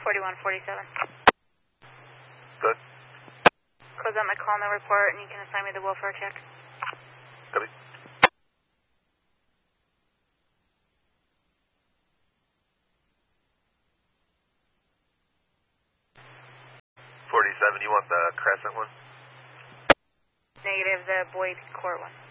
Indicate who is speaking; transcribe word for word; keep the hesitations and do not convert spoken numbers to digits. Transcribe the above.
Speaker 1: forty-one forty-seven.
Speaker 2: Good.
Speaker 1: Close out my call and the report, and you can assign me the welfare check.
Speaker 2: Copy. forty-seven, you want the Crescent one?
Speaker 1: Negative, the Boyd Court one.